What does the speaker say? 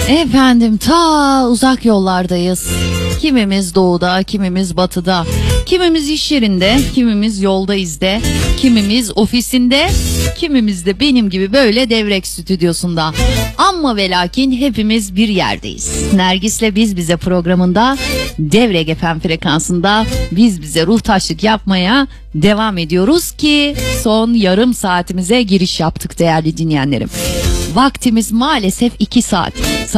Efendim ta uzak yollardayız. Kimimiz doğuda, kimimiz batıda, kimimiz iş yerinde, kimimiz yolda izde, kimimiz ofisinde, kimimiz de benim gibi böyle Devrek stüdyosunda. Amma ve lakin hepimiz bir yerdeyiz. Nergis'le Biz Bize programında Devrek FM frekansında biz bize ruhtaşlık yapmaya devam ediyoruz ki son yarım saatimize giriş yaptık değerli dinleyenlerim. Vaktimiz maalesef 2 saat.